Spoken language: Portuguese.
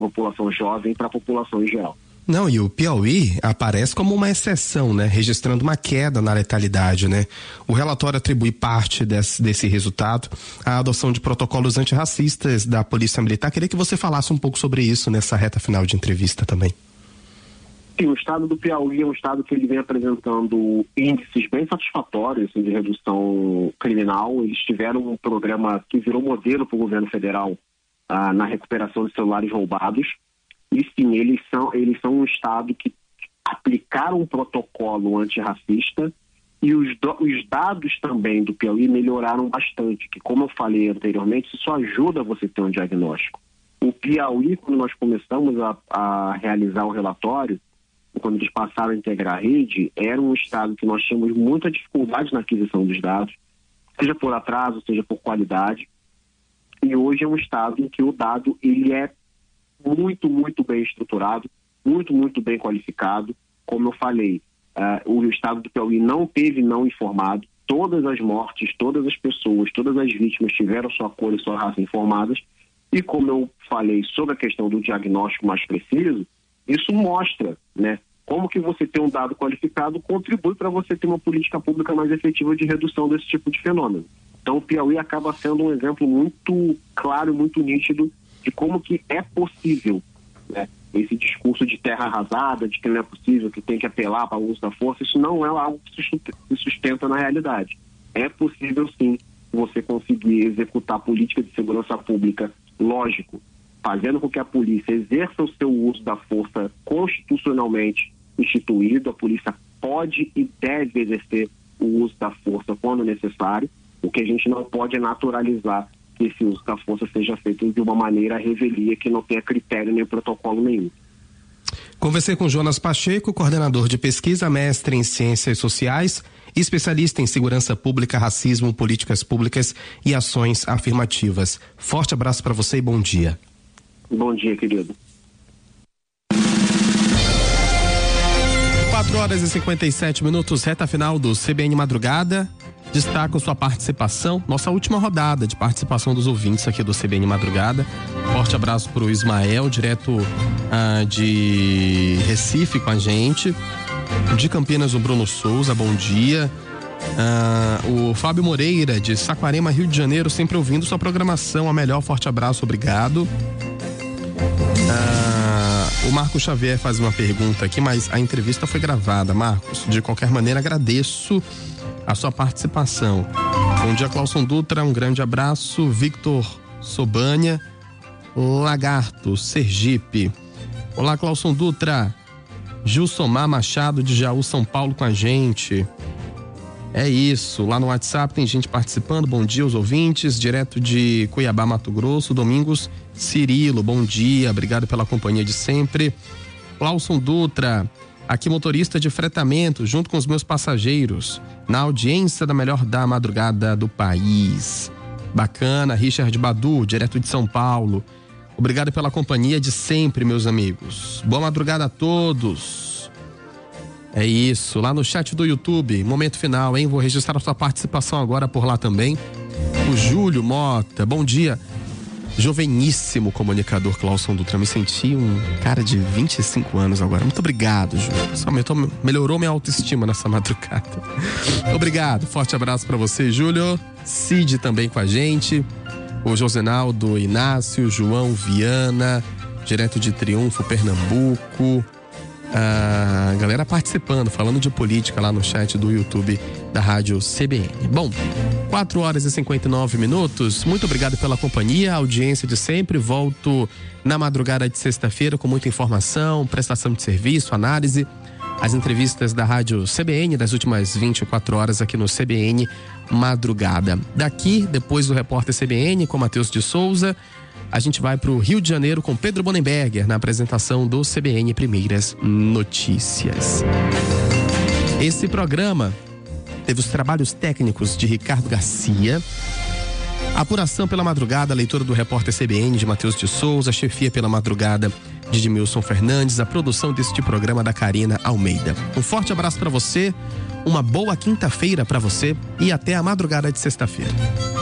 população jovem para a população em geral. Não, e o Piauí aparece como uma exceção, né? Registrando uma queda na letalidade, né? O relatório atribui parte desse resultado à adoção de protocolos antirracistas da Polícia Militar. Queria que você falasse um pouco sobre isso nessa reta final de entrevista também. Sim, o estado do Piauí é um estado que ele vem apresentando índices bem satisfatórios assim, de redução criminal. Eles tiveram um programa que virou modelo para o governo federal na recuperação de celulares roubados. E sim, eles são um estado que aplicaram um protocolo antirracista e os dados também do Piauí melhoraram bastante, que como eu falei anteriormente, isso ajuda você a ter um diagnóstico. O Piauí, quando nós começamos a realizar o relatório, quando eles passaram a integrar a rede, era um estado que nós tínhamos muita dificuldade na aquisição dos dados, seja por atraso, seja por qualidade, e hoje é um estado em que o dado ele é muito, muito bem estruturado, muito, muito bem qualificado. Como eu falei, o estado do Piauí não teve não informado, todas as mortes, todas as pessoas, todas as vítimas tiveram sua cor e sua raça informadas, e como eu falei sobre a questão do diagnóstico mais preciso, isso mostra, né, como que você ter um dado qualificado contribui para você ter uma política pública mais efetiva de redução desse tipo de fenômeno. Então o Piauí acaba sendo um exemplo muito claro, muito nítido de como que é possível, né, esse discurso de terra arrasada, de que não é possível, que tem que apelar para o uso da força, isso não é algo que se sustenta na realidade. É possível sim você conseguir executar política de segurança pública, lógico, fazendo com que a polícia exerça o seu uso da força constitucionalmente instituído. A polícia pode e deve exercer o uso da força quando necessário. O que a gente não pode é naturalizar que esse uso da força seja feito de uma maneira à revelia, que não tenha critério nem protocolo nenhum. Conversei com Jonas Pacheco, coordenador de pesquisa, mestre em ciências sociais, especialista em segurança pública, racismo, políticas públicas e ações afirmativas. Forte abraço para você e bom dia. Bom dia, querido. 4h57, reta final do CBN Madrugada. Destaco sua participação, nossa última rodada de participação dos ouvintes aqui do CBN Madrugada. Forte abraço pro Ismael, direto de Recife com a gente. De Campinas, o Bruno Souza, bom dia. O Fábio Moreira, de Saquarema, Rio de Janeiro, sempre ouvindo sua programação. A melhor, forte abraço, obrigado. O Marcos Xavier faz uma pergunta aqui, mas a entrevista foi gravada. Marcos, de qualquer maneira, agradeço a sua participação. Bom dia, Clauson Dutra, um grande abraço. Victor Sobania, Lagarto, Sergipe. Olá, Clauson Dutra. Gilsomar Machado, de Jaú, São Paulo, com a gente. É isso, lá no WhatsApp tem gente participando. Bom dia aos ouvintes, direto de Cuiabá, Mato Grosso. Domingos Cirilo, bom dia, obrigado pela companhia de sempre. Clauson Dutra, aqui motorista de fretamento, junto com os meus passageiros, na audiência da melhor da madrugada do país. Bacana. Richard Badu, direto de São Paulo, obrigado pela companhia de sempre, meus amigos. Boa madrugada a todos. É isso, lá no chat do YouTube, momento final, hein? Vou registrar a sua participação agora por lá também. O Júlio Mota, bom dia. Joveníssimo comunicador Clauson Dutra, me senti um cara de 25 anos agora. Muito obrigado, Júlio. Melhorou minha autoestima nessa madrugada. Obrigado, forte abraço pra você, Júlio. Cid também com a gente. O Josenaldo Inácio, João Viana, direto de Triunfo, Pernambuco. A galera participando, falando de política lá no chat do YouTube da Rádio CBN. Bom, 4h59. Muito obrigado pela companhia, audiência de sempre. Volto na madrugada de sexta-feira com muita informação, prestação de serviço, análise, as entrevistas da Rádio CBN das últimas 24 horas aqui no CBN Madrugada. Daqui, depois do repórter CBN com Matheus de Souza, a gente vai para o Rio de Janeiro com Pedro Bonenberger na apresentação do CBN Primeiras Notícias. Esse programa teve os trabalhos técnicos de Ricardo Garcia, apuração pela madrugada, leitura do repórter CBN de Matheus de Souza, chefia pela madrugada de Edmilson Fernandes, a produção deste programa da Karina Almeida. Um forte abraço para você, uma boa quinta-feira para você e até a madrugada de sexta-feira.